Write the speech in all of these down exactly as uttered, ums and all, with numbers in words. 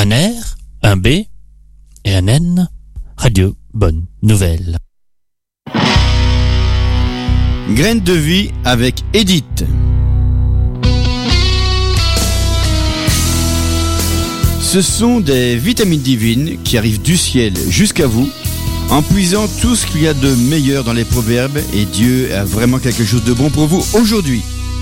Un R, un B et un N. Radio Bonne Nouvelle. Graines de vie avec Edith. Ce sont des vitamines divines qui arrivent du ciel jusqu'à vous, en puisant tout ce qu'il y a de meilleur dans les proverbes, et Dieu a vraiment quelque chose de bon pour vous aujourd'hui.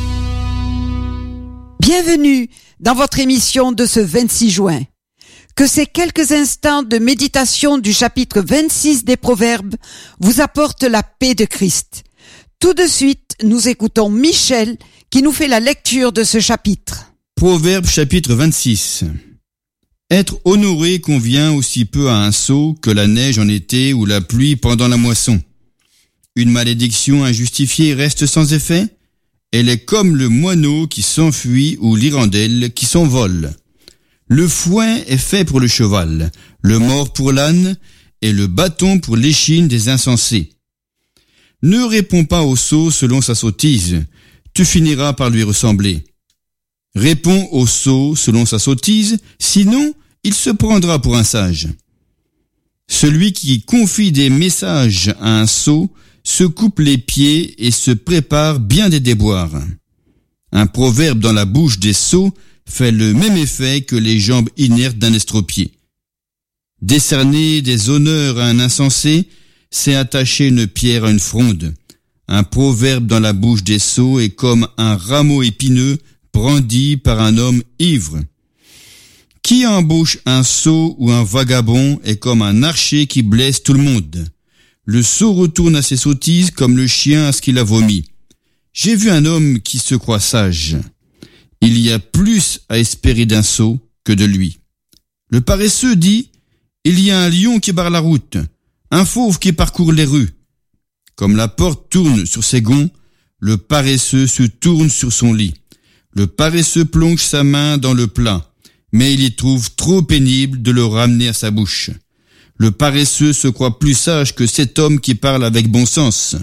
Bienvenue dans votre émission de ce vingt-six juin. Que ces quelques instants de méditation du chapitre vingt-six des Proverbes vous apportent la paix de Christ. Tout de suite, nous écoutons Michel qui nous fait la lecture de ce chapitre. Proverbes chapitre vingt-six. Être honoré convient aussi peu à un sot que la neige en été ou la pluie pendant la moisson. Une malédiction injustifiée reste sans effet. Elle est comme le moineau qui s'enfuit ou l'hirondelle qui s'envole. Le fouet est fait pour le cheval, le mors pour l'âne et le bâton pour l'échine des insensés. Ne réponds pas au sot selon sa sottise, tu finiras par lui ressembler. Réponds au sot selon sa sottise, sinon il se prendra pour un sage. Celui qui confie des messages à un sot se coupe les pieds et se prépare bien des déboires. Un proverbe dans la bouche des sots fait le même effet que les jambes inertes d'un estropié. Décerner des honneurs à un insensé, c'est attacher une pierre à une fronde. Un proverbe dans la bouche des sots est comme un rameau épineux brandi par un homme ivre. Qui embauche un sot ou un vagabond est comme un archer qui blesse tout le monde. Le sot retourne à ses sottises comme le chien à ce qu'il a vomi. J'ai vu un homme qui se croit sage. Il y a plus à espérer d'un sot que de lui. Le paresseux dit, il y a un lion qui barre la route, un fauve qui parcourt les rues. Comme la porte tourne sur ses gonds, le paresseux se tourne sur son lit. Le paresseux plonge sa main dans le plat, mais il y trouve trop pénible de le ramener à sa bouche. Le paresseux se croit plus sage que cet homme qui parle avec bon sens.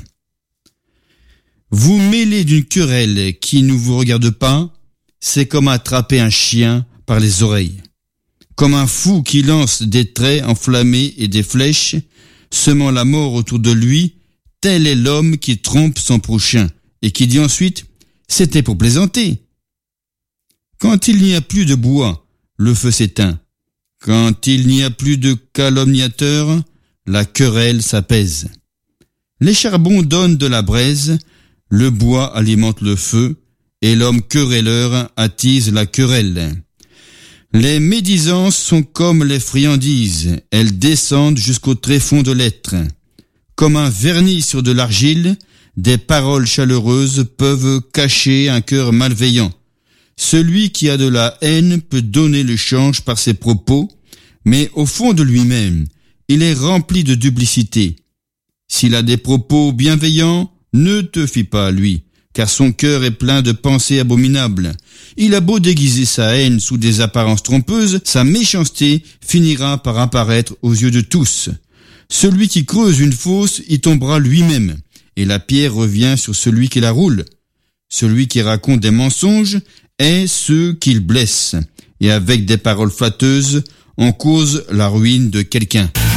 Vous mêler d'une querelle qui ne vous regarde pas, c'est comme attraper un chien par les oreilles. Comme un fou qui lance des traits enflammés et des flèches, semant la mort autour de lui, tel est l'homme qui trompe son prochain et qui dit ensuite « c'était pour plaisanter ». Quand il n'y a plus de bois, le feu s'éteint. Quand il n'y a plus de calomniateurs, la querelle s'apaise. Les charbons donnent de la braise, le bois alimente le feu, et l'homme querelleur attise la querelle. Les médisances sont comme les friandises, elles descendent jusqu'au tréfonds de l'être. Comme un vernis sur de l'argile, des paroles chaleureuses peuvent cacher un cœur malveillant. Celui qui a de la haine peut donner le change par ses propos, mais au fond de lui-même, il est rempli de duplicité. S'il a des propos bienveillants, ne te fie pas à lui, car son cœur est plein de pensées abominables. Il a beau déguiser sa haine sous des apparences trompeuses, sa méchanceté finira par apparaître aux yeux de tous. Celui qui creuse une fosse y tombera lui-même, et la pierre revient sur celui qui la roule. Celui qui raconte des mensonges est ceux qu'il blesse, et avec des paroles flatteuses, on cause la ruine de quelqu'un.